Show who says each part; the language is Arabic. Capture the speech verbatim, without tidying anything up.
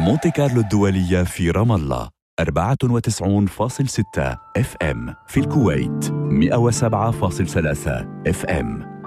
Speaker 1: مونتي كارلو الدولية في رام الله أربعة وتسعين فاصلة ستة اف ام، في الكويت مئة وسبعة فاصلة ثلاثة اف ام.